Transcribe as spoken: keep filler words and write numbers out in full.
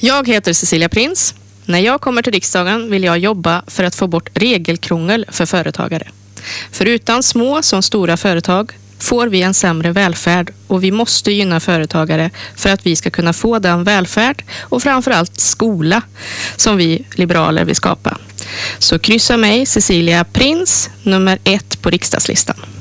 Jag heter Cecilia Prins. När jag kommer till riksdagen vill jag jobba för att få bort regelkrångel för företagare. För utan små som stora företag får vi en sämre välfärd och vi måste gynna företagare för att vi ska kunna få den välfärd och framförallt skola som vi liberaler vill skapa. Så kryssa mig, Cecilia Prins, nummer ett på riksdagslistan.